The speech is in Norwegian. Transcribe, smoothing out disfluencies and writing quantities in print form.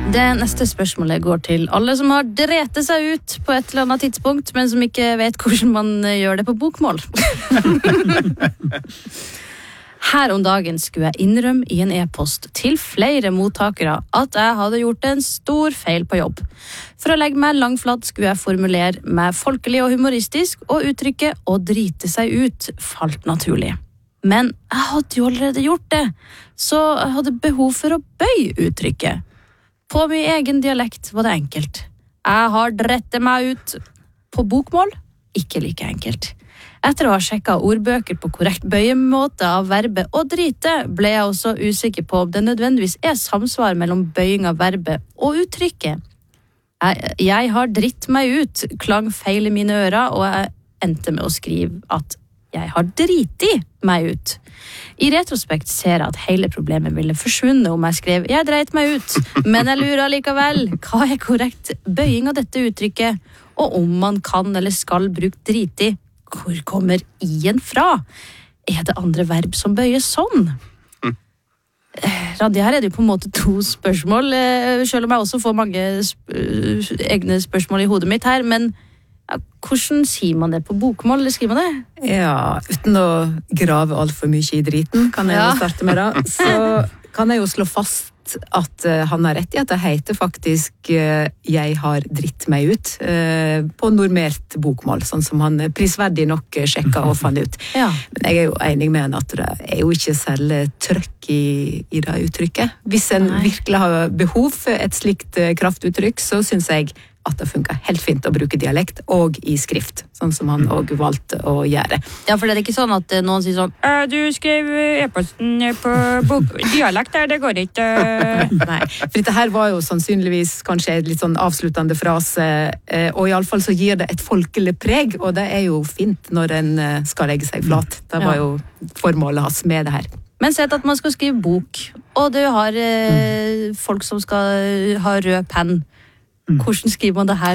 Det neste spørsmålet går til alle som har dretet seg ut på et eller annet tidspunkt, men som ikke vet hvordan man gjør det på bokmål. Her om dagen skulle jeg innrømme i en e-post til flere mottakere at jeg hadde gjort en stor feil på jobb. For å legge meg langflat skulle jeg formulere meg folkelig og humoristisk, og uttrykket «å drite seg ut» falt naturlig. Men jeg hadde jo allerede gjort det, så jeg hadde behov for å bøye uttrykket. På min egen dialekt var det enkelt. Jeg har drettet meg ut. På bokmål, ikke like enkelt. Etter å ha sjekket ordbøker på korrekt bøyemåte av verbet å drite, ble jeg også usikker på om det nødvendigvis er samsvar mellom bøying av verbet og uttrykket. Jeg har dritt meg ut, klang feil i mine ører, og jeg endte med å skrive at jeg har driti meg ut. I retrospekt ser jeg at hele problemet ville forsvunnet om jeg skrev «Jeg dreit meg ut», men jeg lurer likevel. Hva er korrekt bøying av dette uttrykket? Og om man kan eller skal bruke driti, hvor kommer i-en fra? Er det andre verb som bøyes sånn? Randi, her er det jo på en måte to spørsmål, selv om jeg også får mange egne spørsmål i hodet mitt her, men hvordan sier man det på bokmål, eller skriver man det? Ja, uten å grave alt for mye i driten, kan jeg jo starte med da. Så kan jeg jo slå fast at han har rett i at det heter faktisk «Jeg har dritt meg ut» på normert bokmål, sånn som han prisverdig nok sjekket og fant ut. Ja. Men jeg er jo enig med han at det er jo ikke særlig trøkk i det uttrykket. Hvis en virkelig har behov for et slikt kraftuttrykk, så synes jeg at det funker helt fint å bruke dialekt og i skrift, sånn som han også valgte å gjøre. Ja, for det er ikke sånn at noen sier sånn «Du skrev e-posten på dialekt der, det går ikke». Nei, for dette her var jo sannsynligvis kanskje et litt sånn avsluttende frase, og i alle fall så gir det et folkelig preg, og det er jo fint når en skal legge seg flat. Det var jo formålet hans med det her. Men sett at man skal skrive bok, og du har folk som skal ha rød penn. Hvordan skriver man det her